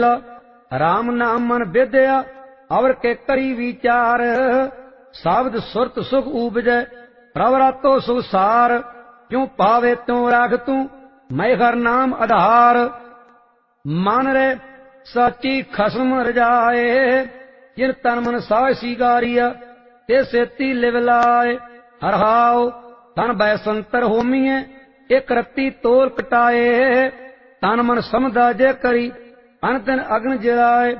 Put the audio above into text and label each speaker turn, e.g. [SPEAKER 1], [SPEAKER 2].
[SPEAKER 1] राम नाम मन विद्या अवर के करी विचार शब्द सुरत सुख उपजै प्रवरातो सुख सार क्यों पावे त्यों राख तू मैं हर नाम आधार मन रे साची खसम रजाए जिन तन मन साह सिगारिया ते सेती लिव लाए हरहाओ तन बैसंतर होमीए एक रत्ती तोल कटाए तन मन समझा जे करी अन दिन अग्न जलाए